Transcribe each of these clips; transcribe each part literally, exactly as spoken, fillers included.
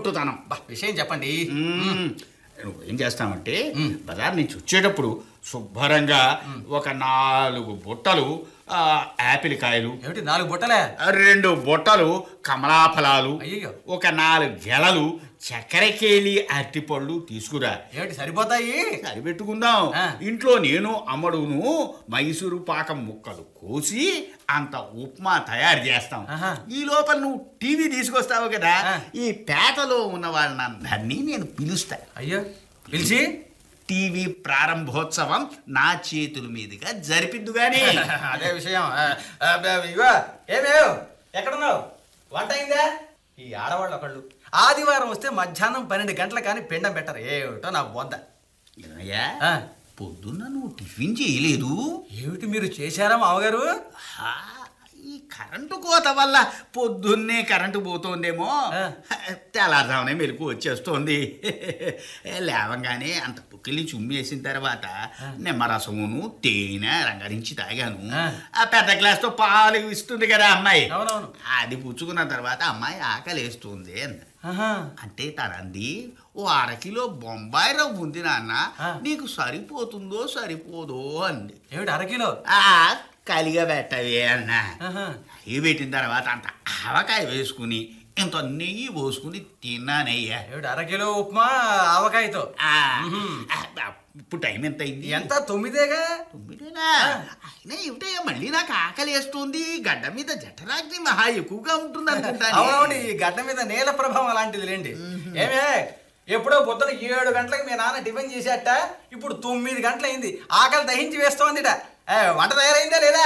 పొట్టుతనం. విషయం చెప్పండి. నువ్వు ఏం చేస్తావంటే బజార్ నుంచి వచ్చేటప్పుడు శుభ్రంగా ఒక నాలుగు బుట్టలు యాపిల్ కాయలు, ఏమిటి నాలుగు బుట్టలే, రెండు బుట్టలు కమలాఫలాలు, అయ్యో ఒక నాలుగు గెలలు చక్కెరకేళి అరటిపళ్ళు తీసుకురా. ఏమిటి సరిపోతాయి? సరిపెట్టుకుందాం. ఇంట్లో నేను అమ్మడును మైసూరు పాకం ముక్కలు కోసి అంత ఉప్మా తయారు చేస్తాం. ఈ లోపల నువ్వు టీవీ తీసుకొస్తావు కదా, ఈ పేటలో ఉన్న వాళ్ళందరినీ నేను పిలుస్తా. అయ్యో పిలిచి టీవీ ప్రారంభోత్సవం నా చేతుల మీదుగా జరిపిద్దు గాని. అదే విషయం. ఇగో ఏమేవ్ ఎక్కడున్నావు? వంట అయిందా? ఈ ఆడవాళ్ళు ఒకళ్ళు ఆదివారం వస్తే మధ్యాహ్నం పన్నెండు గంటల కానీ పిండం పెట్టరు. ఏమిటో నా బొంద. పొద్దున్న నువ్వు టిఫిన్ చేయలేదు. ఏమిటి మీరు చేశారా మామగారు? ఈ కరెంటు కోత వల్ల పొద్దున్నే కరెంటు పోతోందేమో, తెల్లారుజామునే మెలకు వచ్చేస్తోంది. లేవంగానే అంత పుక్కిలి చుమ్మేసిన తర్వాత నిమ్మరసమును తేనె రంగరించి తాగాను. ఆ పెద్ద గ్లాస్తో పాలు ఇస్తుంది కదా అమ్మాయి, అది పుచ్చుకున్న తర్వాత అమ్మాయి ఆకలి వేస్తుంది అన్న. అంటే తనంది, ఓ అరకిలో బొంబాయి రవ్వు ఉంది నాన్న, నీకు సరిపోతుందో సరిపోదో అంది. ఏమిటి అరకిలో? కలిగా పెట్టవే అన్న. ఇవి పెట్టిన తర్వాత అంత ఆవకాయ వేసుకుని ఇంత నెయ్యి పోసుకుని తిన్నానయ్యా. ఏమిటి అరకిలో ఉప్మా ఆవకాయతో? ఇప్పుడు టైం ఎంత అయింది? ఎంత? తొమ్మిదేగా. తొమ్మిదేనా? అయినా ఏమిటయ్యా మళ్ళీ నాకు ఆకలి వేస్తుంది. గడ్డ మీద జఠరాగ్ని మహా ఎక్కువగా ఉంటుంది అనుకుంటా. అవునవును, ఈ గడ్డ మీద నేల ప్రభావం అలాంటిది లేండి. ఏమే ఎప్పుడో పొద్దున ఏడు గంటలకు మీ నాన్న టిఫిన్ చేసేట, ఇప్పుడు తొమ్మిది గంటలు అయింది, ఆకలి దహించి వేస్తోందిట. వంట తయారైందా లేదా?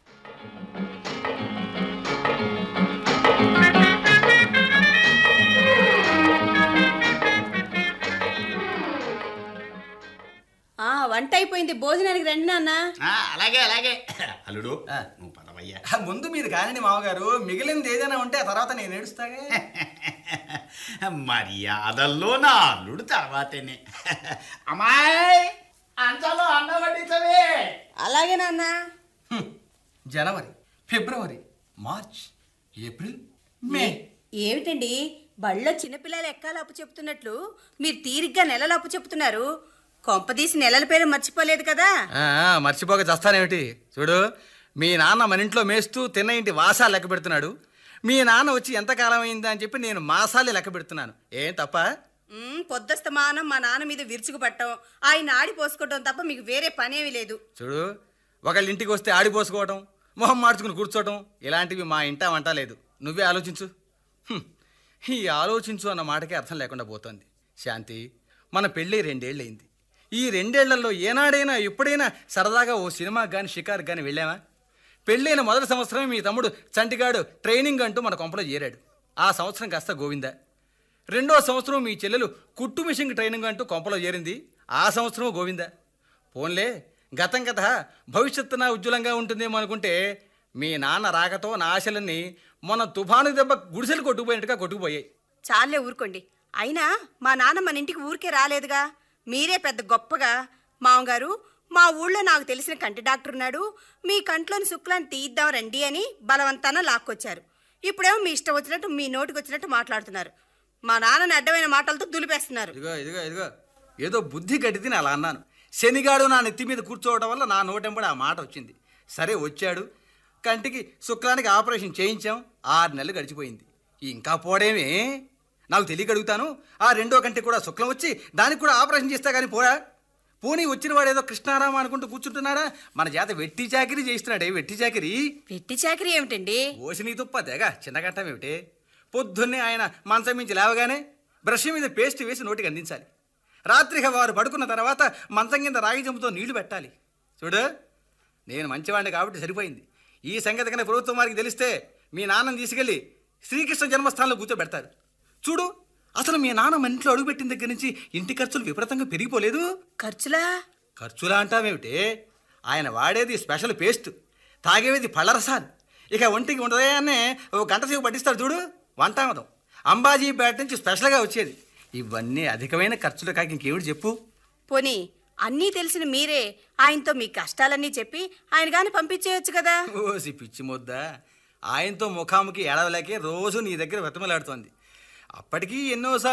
వంట అయిపోయింది, భోజనానికి రండి నాన్న. అలాగే అలాగే అల్లుడు, నువ్వు పదవయ్యా. ముందు మీరు కానివ్వండి మామగారు, మిగిలింది ఏదైనా ఉంటే ఆ తర్వాత నేను ఏడుస్తాగా. మర్యాదల్లో నా అల్లుడు తర్వాతనే. అమ్మాయి అంతలో అన్న వడ్డించవే. అలాగే నాన్న. జనవరి, ఫిబ్రవరి, మార్చ్, ఏప్రిల్, మే. ఏమిటండి బళ్ళో చిన్నపిల్లలు ఎక్కాల అప్పు చెప్తున్నట్లు మీరు తీరిగ్గా నెలలు అప్పు చెప్తున్నారు? కొంపదీసి నెలల పేరు మర్చిపోలేదు కదా? మర్చిపోక చస్తానేమిటి? చూడు, మీ నాన్న మన ఇంట్లో మేస్తూ తిన్న ఇంటి వాసాలు లెక్క పెడుతున్నాడు. మీ నాన్న వచ్చి ఎంతకాలం అయిందా అని చెప్పి నేను మాసాలే లెక్క పెడుతున్నాను. ఏం తప్ప? పొద్దస్తమానం మా నాన్న మీద విరుచుకు పట్టడం, ఆయన ఆడిపోసుకోవడం తప్ప మీకు వేరే పనేమీ లేదు. చూడు, ఒకళ్ళ ఇంటికి వస్తే ఆడిపోసుకోవడం, మొహం మార్చుకుని కూర్చోవడం, ఇలాంటివి మా ఇంటా వంట లేదు. నువ్వే ఆలోచించు. ఈ ఆలోచించు అన్న మాటకే అర్థం లేకుండా పోతుంది. శాంతి, మన పెళ్ళి రెండేళ్ళయింది. ఈ రెండేళ్లలో ఏనాడైనా ఎప్పుడైనా సరదాగా ఓ సినిమాకి కానీ షికారుకి కానీ వెళ్ళామా? పెళ్ళైన మొదటి సంవత్సరమే మీ తమ్ముడు చంటిగాడు ట్రైనింగ్ అంటూ మన కొంపలో చేరాడు. ఆ సంవత్సరం కాస్త గోవిందా. రెండో సంవత్సరం మీ చెల్లెలు కుట్టు మిషన్ ట్రైనింగ్ అంటూ కొంపలో చేరింది. ఆ సంవత్సరం గోవిందా. పోన్లే, గతం కథ, భవిష్యత్తు నా ఉజ్వలంగా ఉంటుందేమో అనుకుంటే మీ నాన్న రాకతో నా ఆశలన్నీ మొన్న తుఫాను దెబ్బ గుడిసెలు కొట్టుకుపోయినట్టుగా కొట్టుకుపోయాయి. చాలే ఊరుకోండి. అయినా మా నాన్న మన ఇంటికి ఊరికే రాలేదుగా, మీరే పెద్ద గొప్పగా మామగారు మా ఊళ్ళో నాకు తెలిసిన కంటి డాక్టర్ ఉన్నాడు, మీ కంట్లోని శుక్లాన్ని తీద్దాం రండి అని బలవంతాన లాక్కొచ్చారు. ఇప్పుడేమో మీ ఇష్టం వచ్చినట్టు మీ నోటికి వచ్చినట్టు మాట్లాడుతున్నారు. మా నాన్నని అడ్డమైన మాటలతో దులిపేస్తున్నారు. ఇదిగో ఇదిగో ఇదిగో ఏదో బుద్ధి గడ్డితే అలా అన్నాను. శనిగాడు నా నెత్తి మీద కూర్చోవడం వల్ల నా నోటెంబడి ఆ మాట వచ్చింది. సరే వచ్చాడు, కంటికి శుక్లానికి ఆపరేషన్ చేయించాం. ఆరు నెలలు గడిచిపోయింది. ఇంకా పోడేమే? నాకు తెలియక అడుగుతాను, ఆ రెండో కంటికి కూడా శుక్లం వచ్చి దానికి కూడా ఆపరేషన్ చేస్తా కానీ పోరా? పోనీ వచ్చిన వాడు ఏదో కృష్ణారామ అనుకుంటూ కూర్చుంటున్నాడా? మన చేత వెట్టి చాకిరీ చేస్తున్నాడే. వెట్టి చాకిరీ వెట్టి చాకిరీ ఏమిటండి? ఓసినీ తుప్ప తెగ చిన్నగట్టం ఏమిటి? పొద్దున్నే ఆయన మంచం మించి లేవగానే బ్రష్ మీద పేస్ట్ వేసి నోటికి అందించాలి. రాత్రిగా వారు పడుకున్న తర్వాత మంచం కింద రాగి జంపుతో నీళ్లు పెట్టాలి. చూడు, నేను మంచివాడిని కాబట్టి సరిపోయింది. ఈ సంగతి కన్నా ప్రభుత్వం వారికి తెలిస్తే మీ నాన్నని తీసుకెళ్ళి శ్రీకృష్ణ జన్మస్థానంలో కూర్చోబెడతారు. చూడు, అసలు మీ నాన్న మన ఇంట్లో అడుగుపెట్టిన దగ్గర నుంచి ఇంటి ఖర్చులు విపరీతంగా పెరిగిపోలేదు. ఖర్చులా? ఖర్చులా అంటావేమిటి? ఆయన వాడేది స్పెషల్ పేస్ట్, తాగేది పళ్ళరసాలు, ఇక ఒంటికి ఉండదయాన్నే ఓ గంట సేపు పట్టిస్తాడు. చూడు, వంటామదం అంబాజీపేట నుంచి స్పెషల్గా వచ్చేది. ఇవన్నీ అధికమైన ఖర్చులు కాక ఇంకేమిటి చెప్పు? పోనీ అన్నీ తెలిసిన మీరే ఆయనతో మీ కష్టాలన్నీ చెప్పి ఆయన గాని పంపించేయచ్చు కదా. ఓసి పిచ్చి ముద్ద, ఆయనతో ముఖాముఖి ఏడవలేకే రోజు నీ దగ్గర వెతమలాడుతోంది. అప్పటికీ ఎన్నోసార్లు